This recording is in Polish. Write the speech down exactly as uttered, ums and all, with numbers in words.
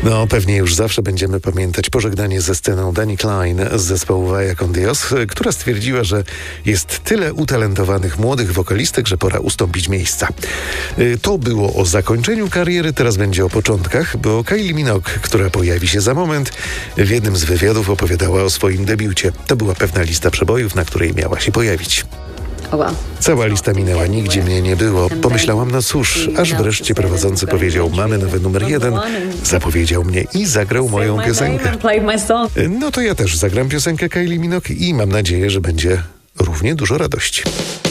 No, pewnie już zawsze będziemy pamiętać pożegnanie ze sceną Dani Klein z zespołu Vaya con Dios, która stwierdziła, że jest tyle utalentowanych młodych wokalistek, że pora ustąpić miejsca. To było o zakończeniu kariery, teraz będzie o początkach, bo Kylie Minogue, która pojawi się za moment, w jednym z wywiadów opowiadała o swoim debiucie. To była pewna lista przebojów, na której miała się pojawić. Cała lista minęła, nigdzie mnie nie było. Pomyślałam, no cóż, aż wreszcie prowadzący powiedział, mamy nowy numer jeden, zapowiedział mnie i zagrał moją piosenkę. No to ja też zagram piosenkę Kylie Minogue i mam nadzieję, że będzie równie dużo radości.